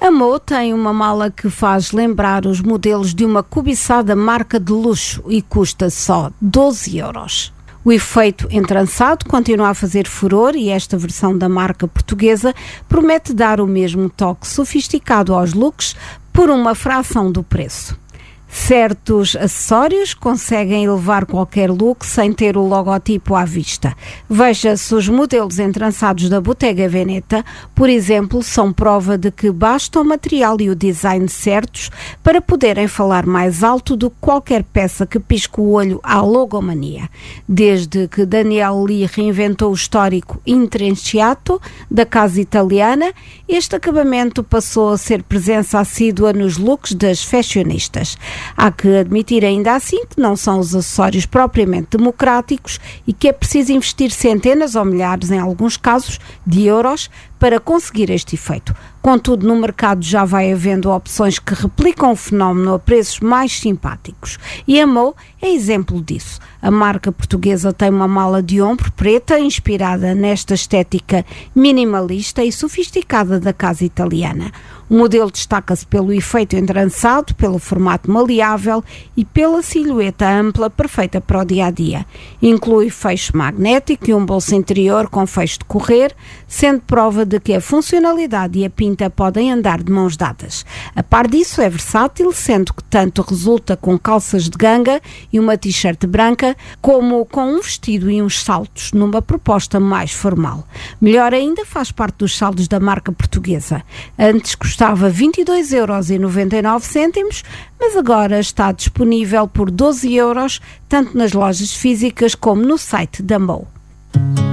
A Mo tem uma mala que faz lembrar os modelos de uma cobiçada marca de luxo e custa só 12 euros. O efeito entrançado continua a fazer furor e esta versão da marca portuguesa promete dar o mesmo toque sofisticado aos looks por uma fração do preço. Certos acessórios conseguem elevar qualquer look sem ter o logotipo à vista. Veja-se os modelos entrançados da Bottega Veneta, por exemplo, são prova de que basta o material e o design certos para poderem falar mais alto do que qualquer peça que pisque o olho à logomania. Desde que Daniel Lee reinventou o histórico Intrecciato da casa italiana, este acabamento passou a ser presença assídua nos looks das fashionistas. Há que admitir ainda assim que não são os acessórios propriamente democráticos e que é preciso investir centenas ou milhares, em alguns casos, de euros para conseguir este efeito. Contudo, no mercado já vai havendo opções que replicam o fenómeno a preços mais simpáticos. E a Mo é exemplo disso. A marca portuguesa tem uma mala de ombro preta inspirada nesta estética minimalista e sofisticada da casa italiana. O modelo destaca-se pelo efeito entrançado, pelo formato maleável e pela silhueta ampla perfeita para o dia-a-dia. Inclui fecho magnético e um bolso interior com fecho de correr, sendo prova de que a funcionalidade e a pinta podem andar de mãos dadas. A par disso, é versátil, sendo que tanto resulta com calças de ganga e uma t-shirt branca, como com um vestido e uns saltos, numa proposta mais formal. Melhor ainda, faz parte dos saldos da marca portuguesa. Antes custava 22,99€, mas agora está disponível por 12 euros, tanto nas lojas físicas como no site da Mo.